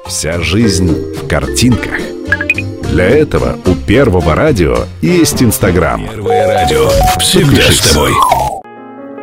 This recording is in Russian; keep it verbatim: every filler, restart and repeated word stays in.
Вся жизнь в картинках. Для этого у Первого радио есть Инстаграм. Первое радио всегда с тобой.